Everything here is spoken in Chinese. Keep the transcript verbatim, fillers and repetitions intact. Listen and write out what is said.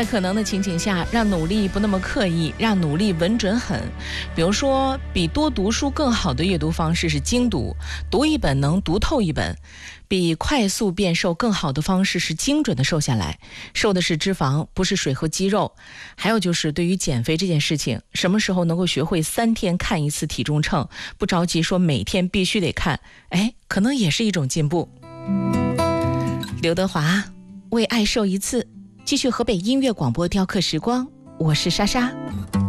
在可能的情景下，让努力不那么刻意，让努力稳准狠。比如说，比多读书更好的阅读方式是精读，读一本能读透一本；比快速变瘦更好的方式是精准的瘦下来，瘦的是脂肪，不是水和肌肉。还有就是对于减肥这件事情，什么时候能够学会三天看一次体重秤，不着急说每天必须得看，哎，可能也是一种进步。刘德华，为爱瘦一次，继续河北音乐广播雕刻时光，我是莎莎。